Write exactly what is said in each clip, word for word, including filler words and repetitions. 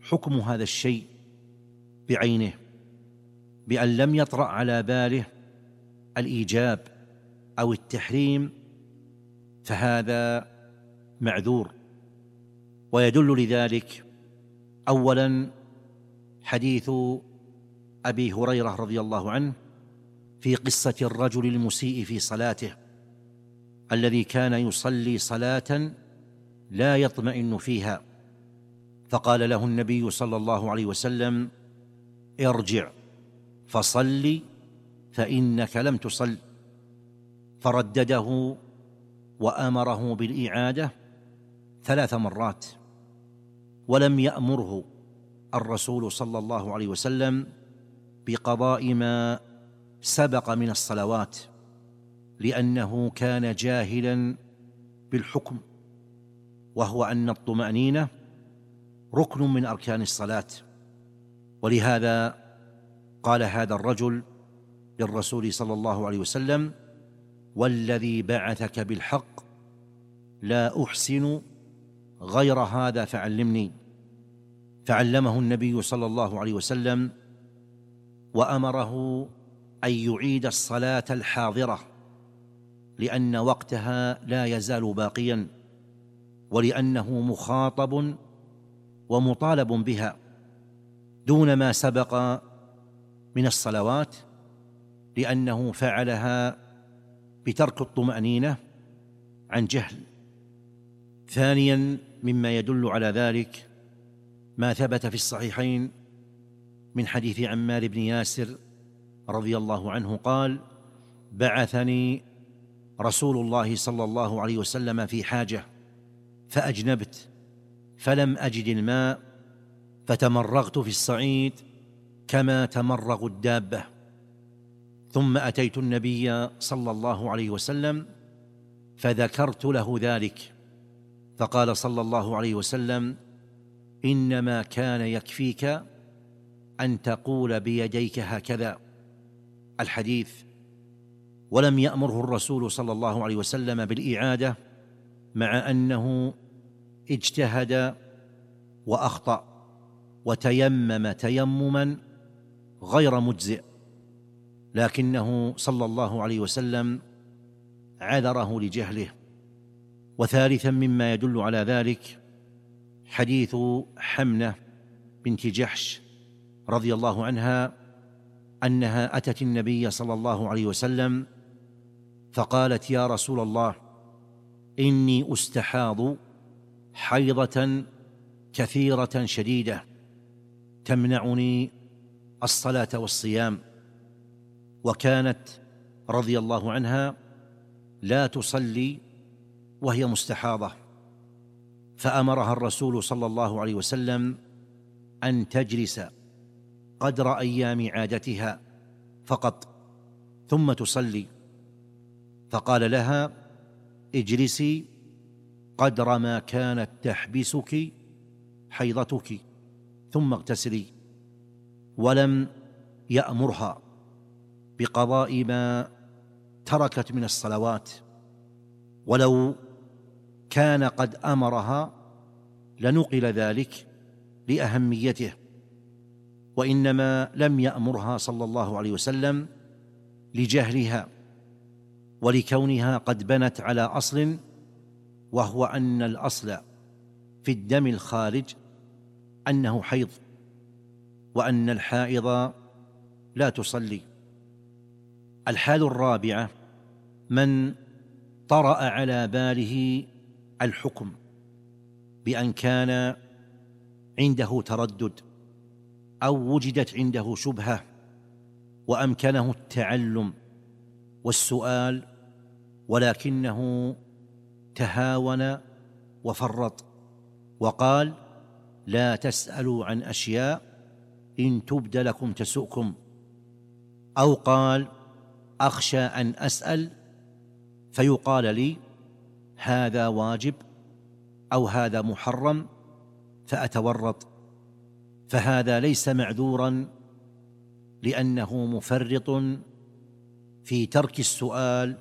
حكم هذا الشيء بعينه بأن لم يطرأ على باله الإيجاب أو التحريم، فهذا معذور. ويدل لذلك أولا حديث أبي هريرة رضي الله عنه في قصة الرجل المسيء في صلاته الذي كان يصلي صلاة لا يطمئن فيها، فقال له النبي صلى الله عليه وسلم: ارجع فصل فإنك لم تصل. فردده وأمره بالإعادة ثلاث مرات، ولم يأمره الرسول صلى الله عليه وسلم بقضاء ما سبق من الصلوات، لأنه كان جاهلا بالحكم، وهو أن الطمأنينة ركن من أركان الصلاة. ولهذا قال هذا الرجل للرسول صلى الله عليه وسلم: والذي بعثك بالحق لا أحسن غير هذا فعلمني. فعلمه النبي صلى الله عليه وسلم وأمره أن يعيد الصلاة الحاضرة، لأن وقتها لا يزال باقيا، ولأنه مخاطب ومطالب بها دون ما سبق من الصلوات، لأنه فعلها بترك الطمأنينة عن جهل. ثانيا مما يدل على ذلك ما ثبت في الصحيحين من حديث عمار بن ياسر رضي الله عنه قال: بعثني رسول الله صلى الله عليه وسلم في حاجة فأجنبت فلم أجد الماء فتمرغت في الصعيد كما تمرغ الدابة، ثم أتيت النبي صلى الله عليه وسلم فذكرت له ذلك، فقال صلى الله عليه وسلم: إنما كان يكفيك أن تقول بيديك هكذا. الحديث. ولم يأمره الرسول صلى الله عليه وسلم بالإعادة، مع أنه اجتهد وأخطأ وتيمم تيمما غير مجزئ، لكنه صلى الله عليه وسلم عذره لجهله. وثالثا مما يدل على ذلك حديث حمنة بنت جحش رضي الله عنها أنها أتت النبي صلى الله عليه وسلم فقالت: يا رسول الله، إني أستحاض حيضة كثيرة شديدة تمنعني الصلاة والصيام. وكانت رضي الله عنها لا تصلي وهي مستحاضة، فأمرها الرسول صلى الله عليه وسلم أن تجلس قدر أيام عادتها فقط ثم تصلي، فقال لها: اجلسي قدر ما كانت تحبسك حيضتك ثم اغتسلي. ولم يأمرها بقضاء ما تركت من الصلوات، ولو كان قد أمرها لنقل ذلك لأهميته، وإنما لم يأمرها صلى الله عليه وسلم لجهلها ولكونها قد بنت على أصل، وهو أن الأصل في الدم الخارج أنه حيض، وأن الحائض لا تصلي. الحال الرابعة من طرأ على باله الحكم بأن كان عنده تردد أو وجدت عنده شبهة وأمكنه التعلم والسؤال، ولكنه تهاون وفرط وقال: لا تسألوا عن أشياء إن تبد لكم تسؤكم، أو قال: أخشى أن أسأل فيقال لي هذا واجب أو هذا محرم فأتورط، فهذا ليس معذورا، لأنه مفرط في ترك السؤال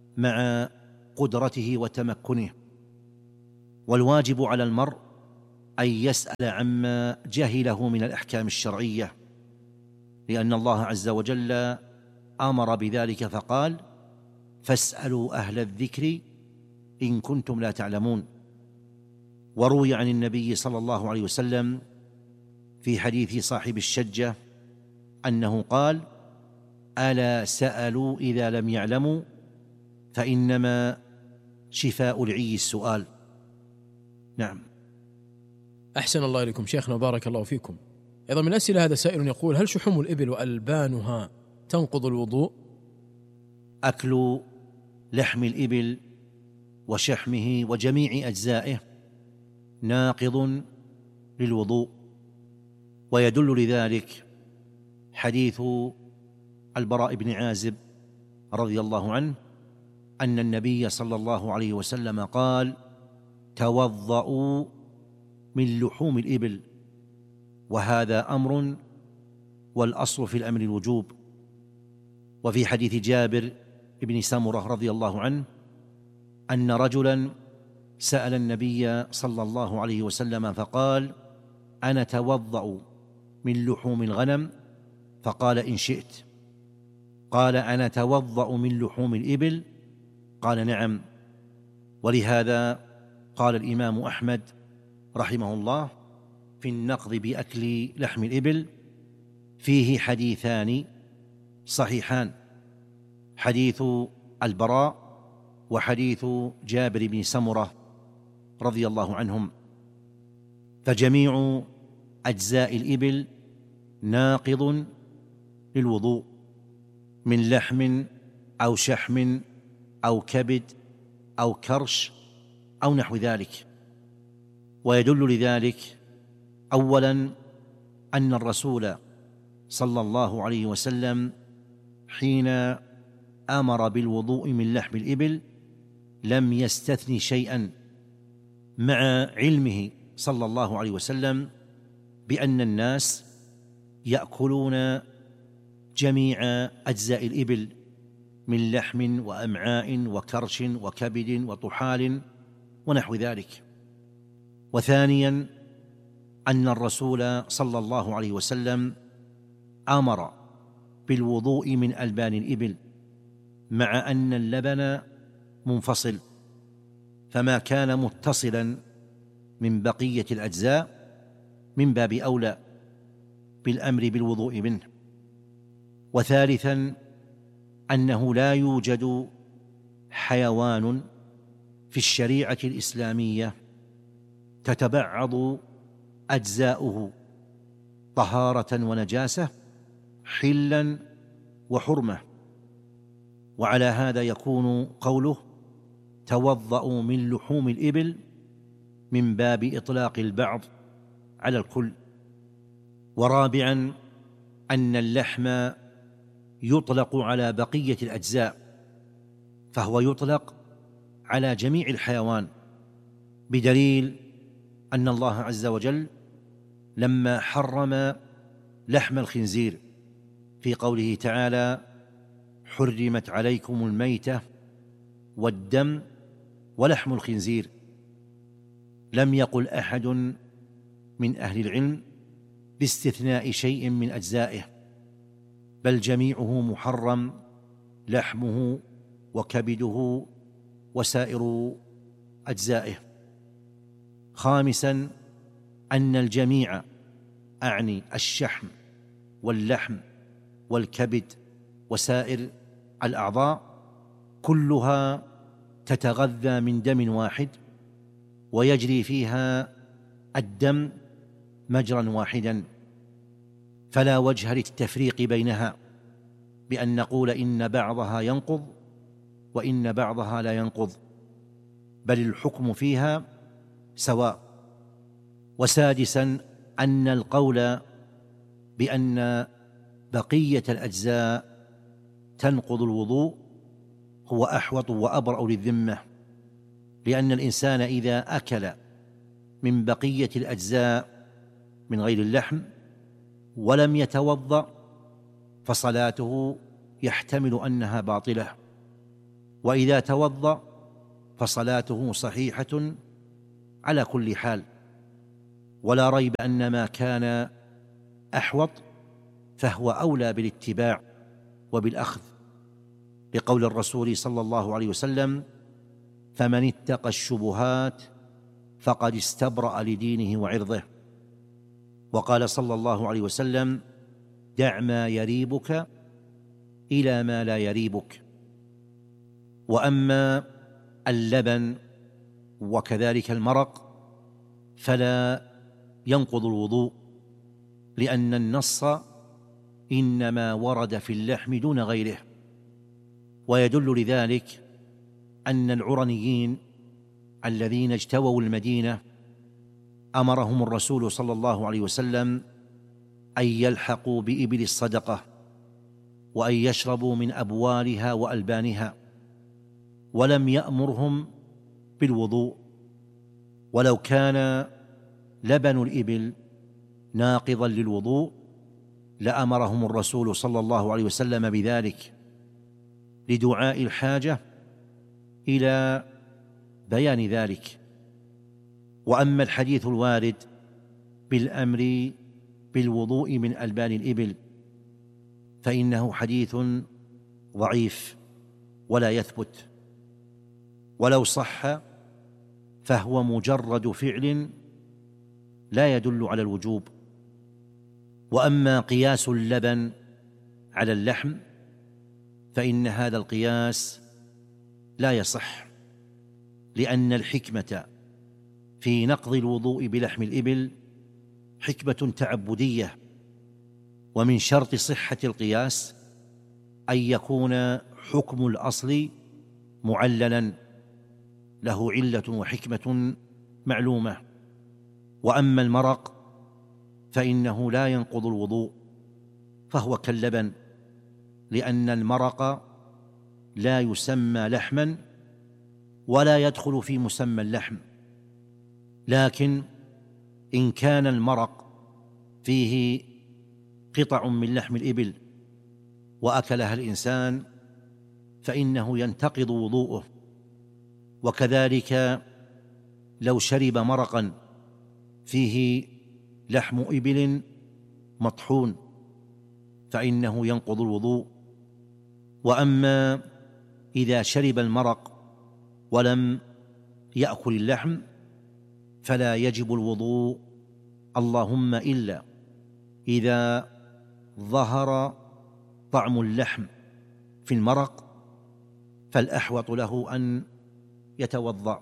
مع قدرته وتمكنه. والواجب على المرء أن يسأل عما جهله من الأحكام الشرعية، لأن الله عز وجل أمر بذلك فقال: فاسألوا أهل الذكر إن كنتم لا تعلمون. وروي عن النبي صلى الله عليه وسلم في حديث صاحب الشجة أنه قال: ألا سألوا إذا لم يعلموا فإنما شفاء العي السؤال. نعم. أحسن الله إليكم شيخنا وبارك الله فيكم. أيضا من الأسئلة هذا سائل يقول: هل شحوم الإبل وألبانها تنقض الوضوء؟ أكل لحم الإبل وشحمه وجميع أجزائه ناقض للوضوء، ويدل لذلك حديث البراء بن عازب رضي الله عنه أن النبي صلى الله عليه وسلم قال: توضؤوا من لحوم الإبل، وهذا أمر والأصل في الأمر الوجوب. وفي حديث جابر بن سمرة رضي الله عنه أن رجلا سأل النبي صلى الله عليه وسلم فقال: أنا توضأ من لحوم الغنم؟ فقال: إن شئت. قال: أنا توضأ من لحوم الإبل؟ قال: نعم. ولهذا قال الإمام أحمد رحمه الله في النقض بأكل لحم الإبل فيه حديثان صحيحان: حديث البراء وحديث جابر بن سمرة رضي الله عنهم. فجميع أجزاء الإبل ناقض للوضوء من لحم أو شحم أو كبد أو كرش أو نحو ذلك. ويدل لذلك أولا أن الرسول صلى الله عليه وسلم حين أمر بالوضوء من لحم الإبل لم يستثني شيئا، مع علمه صلى الله عليه وسلم بأن الناس يأكلون جميع أجزاء الإبل من لحم وأمعاء وكرش وكبد وطحال ونحو ذلك. وثانيا أن الرسول صلى الله عليه وسلم أمر بالوضوء من ألبان الإبل، مع أن اللبن منفصل، فما كان متصلا من بقية الأجزاء من باب أولى بالأمر بالوضوء منه. وثالثا أنه لا يوجد حيوان في الشريعة الإسلامية تتبعض أجزاؤه طهارة ونجاسة حلا وحرمة. وعلى هذا يكون قوله توضؤوا من لحوم الإبل من باب إطلاق البعض على الكل. ورابعا أن اللحم يطلق على بقية الأجزاء، فهو يطلق على جميع الحيوان، بدليل أن الله عز وجل لما حرم لحم الخنزير في قوله تعالى: حرمت عليكم الميتة والدم ولحم الخنزير، لم يقل أحد من أهل العلم باستثناء شيء من أجزائه، بل جميعه محرم، لحمه وكبده وسائر أجزائه. خامسا أن الجميع، أعني الشحم واللحم والكبد وسائر الأعضاء، كلها تتغذى من دم واحد ويجري فيها الدم مجرا واحدا، فلا وجه للتفريق بينها بأن نقول إن بعضها ينقض وإن بعضها لا ينقض، بل الحكم فيها سواء. وسادسا أن القول بأن بقية الأجزاء تنقض الوضوء هو أحوط وأبرأ للذمة، لأن الإنسان إذا أكل من بقية الأجزاء من غير اللحم ولم يتوضأ فصلاته يحتمل أنها باطلة، وإذا توضأ فصلاته صحيحة على كل حال. ولا ريب أن ما كان أحوط فهو أولى بالاتباع وبالأخذ، لقول الرسول صلى الله عليه وسلم: فمن اتقى الشبهات فقد استبرأ لدينه وعرضه. وقال صلى الله عليه وسلم: دع ما يريبك إلى ما لا يريبك. وأما اللبن وكذلك المرق فلا ينقض الوضوء، لأن النص إنما ورد في اللحم دون غيره. ويدل لذلك أن العرنيين الذين اجتووا المدينة أمرهم الرسول صلى الله عليه وسلم أن يلحقوا بإبل الصدقة وأن يشربوا من أبوالها وألبانها، ولم يأمرهم بالوضوء. ولو كان لبن الإبل ناقضا للوضوء لأمرهم الرسول صلى الله عليه وسلم بذلك، لدعاء الحاجة إلى بيان ذلك. وأما الحديث الوارد بالأمر بالوضوء من ألبان الإبل فإنه حديث ضعيف ولا يثبت، ولو صح فهو مجرد فعل لا يدل على الوجوب. وأما قياس اللبن على اللحم فإن هذا القياس لا يصح، لأن الحكمة في نقض الوضوء بلحم الإبل حكمة تعبدية، ومن شرط صحة القياس أن يكون حكم الأصل معللا له علة وحكمة معلومة. وأما المرق فإنه لا ينقض الوضوء، فهو كاللبن، لأن المرق لا يسمى لحما ولا يدخل في مسمى اللحم. لكن إن كان المرق فيه قطع من لحم الإبل وأكلها الإنسان فإنه ينتقض وضوءه. وكذلك لو شرب مرقا فيه لحم إبل مطحون فإنه ينقض الوضوء. وأما إذا شرب المرق ولم يأكل اللحم فلا يجب الوضوء، اللهم إلا إذا ظهر طعم اللحم في المرق فالأحوط له أن يتوضأ.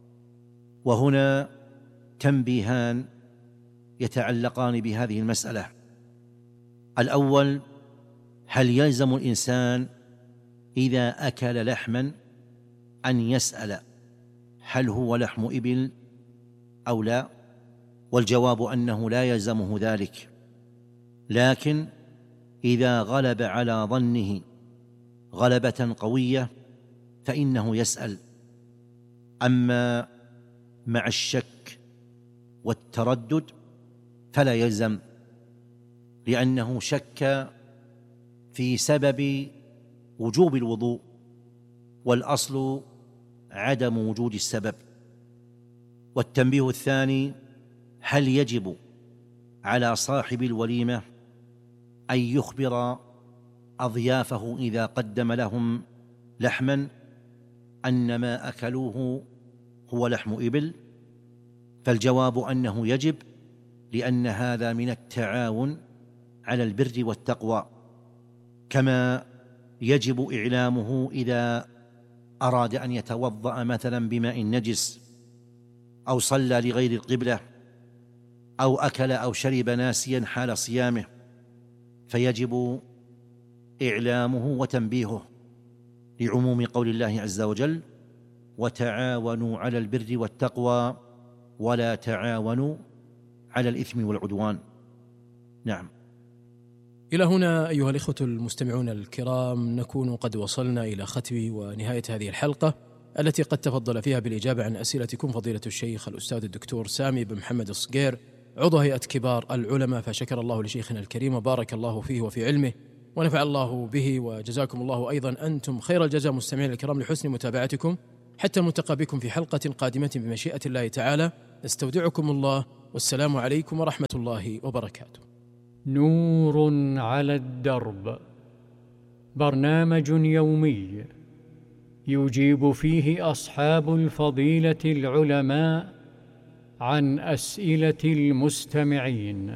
وهنا تنبيهان يتعلقان بهذه المسألة. الأول: هل يلزم الإنسان إذا أكل لحما أن يسأل هل هو لحم إبل أو لا؟ والجواب أنه لا يلزمه ذلك، لكن إذا غلب على ظنه غلبة قوية فإنه يسأل. أما مع الشك والتردد فلا يلزم، لأنه شك في سبب وجوب الوضوء، والأصل عدم وجود السبب. والتنبيه الثاني: هل يجب على صاحب الوليمة أن يخبر أضيافه إذا قدم لهم لحما أن ما أكلوه هو لحم إبل؟ فالجواب أنه يجب، لأن هذا من التعاون على البر والتقوى، كما يجب إعلامه إذا أراد أن يتوضأ مثلا بماء نجس أو صلى لغير القبلة أو أكل أو شرب ناسيا حال صيامه، فيجب إعلامه وتنبيهه، لعموم قول الله عز وجل: وتعاونوا على البر والتقوى ولا تعاونوا على الإثم والعدوان. نعم. إلى هنا أيها الإخوة المستمعون الكرام نكون قد وصلنا إلى ختم ونهاية هذه الحلقة التي قد تفضل فيها بالإجابة عن أسئلتكم فضيلة الشيخ الأستاذ الدكتور سامي بن محمد الصقير، عضو هيئة كبار العلماء. فشكر الله لشيخنا الكريم وبارك الله فيه وفي علمه ونفع الله به، وجزاكم الله أيضا أنتم خير الجزاء مستمعين الكرام لحسن متابعتكم. حتى نلتقى بكم في حلقة قادمة بمشيئة الله تعالى، نستودعكم الله والسلام عليكم ورحمة الله وبركاته. نور على الدرب، برنامج يومي يجيب فيه أصحاب الفضيلة العلماء عن أسئلة المستمعين.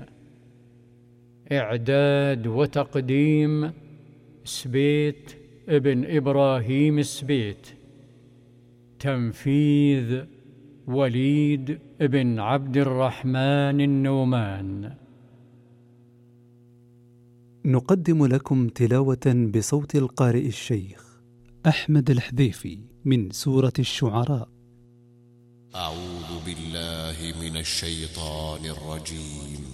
إعداد وتقديم سبيت ابن إبراهيم سبيت. تنفيذ وليد ابن عبد الرحمن النومان. نقدم لكم تلاوة بصوت القارئ الشيخ أحمد الحذيفي من سورة الشعراء. أعوذ بالله من الشيطان الرجيم.